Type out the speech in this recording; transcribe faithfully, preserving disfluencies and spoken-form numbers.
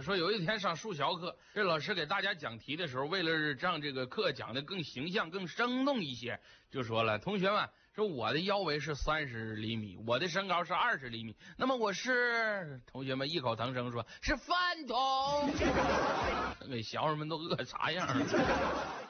说有一天上数学课，这老师给大家讲题的时候，为了让这个课讲得更形象、更生动一些，就说了：同学们，说我的腰围是三十厘米，我的身高是二十厘米，那么我是……同学们异口同声说：是饭桶。给小伙们都饿啥样了？